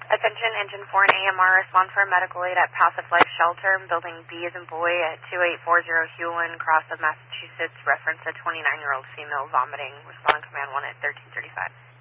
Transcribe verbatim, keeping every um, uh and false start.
Attention, Engine four and A M R, respond for a medical aid at Passive Life Shelter, Building B as in boy at two eight four zero Hewlin, Cross of Massachusetts, reference a twenty-nine-year-old female vomiting. Respond command one at thirteen thirty-five.